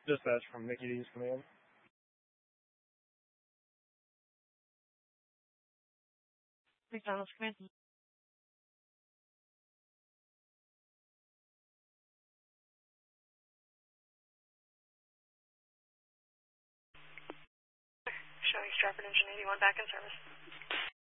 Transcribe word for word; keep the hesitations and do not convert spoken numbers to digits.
Dispatch from Mickey D's Command. McDonald's Command. Showing Stratford Engine eighty-one back in service.